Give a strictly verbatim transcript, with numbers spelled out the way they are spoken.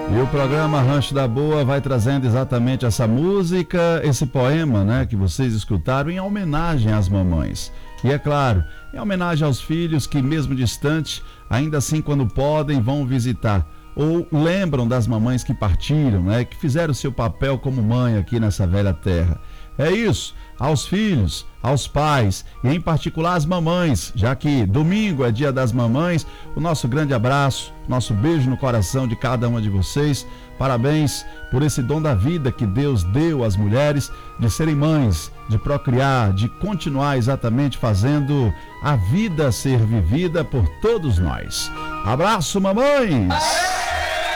E o programa Rancho da Boa vai trazendo exatamente essa música, esse poema, né, que vocês escutaram em homenagem às mamães. E é claro, em homenagem aos filhos que mesmo distante, ainda assim quando podem, vão visitar. Ou lembram das mamães que partiram, né, que fizeram seu papel como mãe aqui nessa velha terra. É isso, aos filhos, aos pais e em particular às mamães, já que domingo é dia das mamães, o nosso grande abraço, nosso beijo no coração de cada uma de vocês. Parabéns por esse dom da vida que Deus deu às mulheres, de serem mães, de procriar, de continuar exatamente fazendo a vida ser vivida por todos nós. Abraço, mamães!